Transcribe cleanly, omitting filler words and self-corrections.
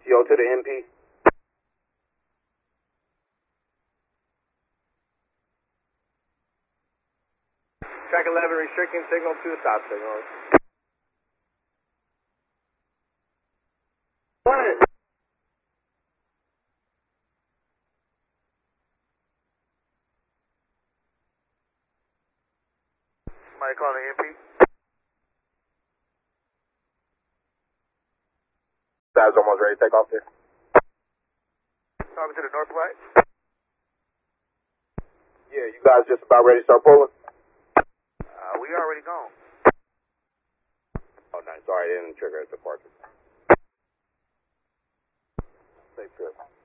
Yo, to the MP. Track 11 restricting signal to a stop signal. What? Somebody calling the MP? Guys almost ready to take off there. Talking to the north flight? Yeah, you guys just about ready to start pulling? We already gone. Oh, nice. Sorry, I didn't trigger at the parking. Safe trip.